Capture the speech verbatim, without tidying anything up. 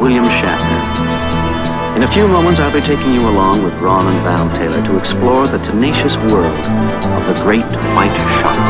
William Shatner. In a few moments, I'll be taking you along with Ron and Val Taylor to explore the tenacious world of the great white shark.